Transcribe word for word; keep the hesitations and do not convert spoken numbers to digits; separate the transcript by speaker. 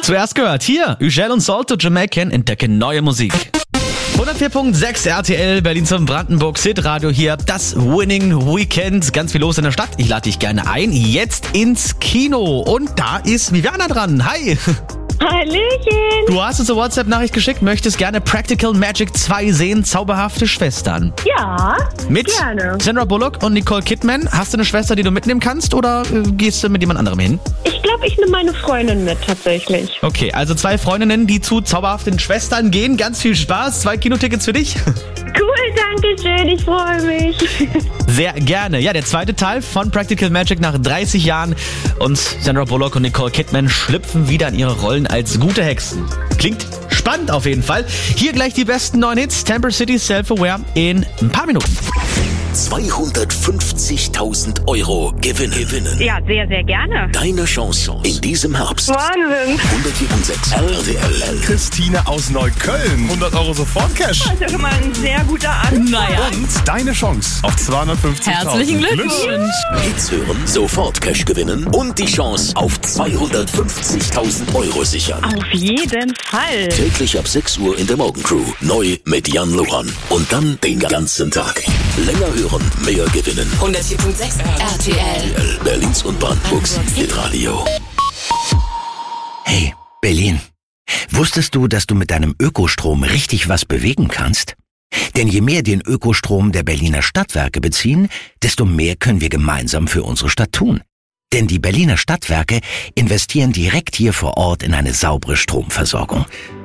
Speaker 1: Zuerst gehört hier, Ugel und Salto Jamaican entdecken neue Musik. hundertvier Komma sechs R T L, Berlin zum Brandenburg Hit Radio hier. Das Winning Weekend. Ganz viel los in der Stadt. Ich lade dich gerne ein. Jetzt ins Kino. Und da ist Viviana dran. Hi.
Speaker 2: Hallöchen.
Speaker 1: Du hast uns eine WhatsApp-Nachricht geschickt, möchtest gerne Practical Magic zwei sehen, zauberhafte Schwestern.
Speaker 2: Ja,
Speaker 1: Mit
Speaker 2: gerne.
Speaker 1: Sandra Bullock und Nicole Kidman. Hast du eine Schwester, die du mitnehmen kannst, oder äh, gehst du mit jemand anderem hin?
Speaker 2: Ich glaube, ich nehme meine Freundin mit, tatsächlich.
Speaker 1: Okay, also zwei Freundinnen, die zu zauberhaften Schwestern gehen. Ganz viel Spaß. Zwei Kinotickets für dich.
Speaker 2: Cool, danke schön, ich freue mich.
Speaker 1: Sehr gerne. Ja, der zweite Teil von Practical Magic nach dreißig Jahren. Und Sandra Bullock und Nicole Kidman schlüpfen wieder in ihre Rollen als gute Hexen. Klingt spannend auf jeden Fall. Hier gleich die besten neuen Hits. Temper City Self-Aware in ein paar Minuten.
Speaker 3: zweihundertfünfzigtausend Euro Gewinn. Gewinnen.
Speaker 2: Ja, sehr, sehr gerne.
Speaker 3: Deine Chance in diesem Herbst.
Speaker 2: Wahnsinn.
Speaker 3: hundertvier Komma sechs R T L.
Speaker 4: Christine aus Neukölln. hundert Euro Sofort-Cash.
Speaker 2: Das ist schon mal ein sehr guter Anfang.
Speaker 5: Naja,
Speaker 4: Und deine Chance auf zweihundertfünfzigtausend.
Speaker 5: herzlichen Glückwunsch.
Speaker 3: Hits hören, sofort Cash gewinnen und die Chance auf zweihundertfünfzigtausend Euro sichern.
Speaker 2: Auf jeden Fall.
Speaker 3: Täglich ab sechs Uhr in der Morgencrew. Neu mit Jan Lohan. Und dann den ganzen Tag. Länger hören, mehr gewinnen.
Speaker 5: hundertvier Komma sechs R T L.
Speaker 3: Berlins und Brandenburgs Hitradio.
Speaker 6: Hey, Berlin. Wusstest du, dass du mit deinem Ökostrom richtig was bewegen kannst? Denn je mehr den Ökostrom der Berliner Stadtwerke beziehen, desto mehr können wir gemeinsam für unsere Stadt tun. Denn die Berliner Stadtwerke investieren direkt hier vor Ort in eine saubere Stromversorgung.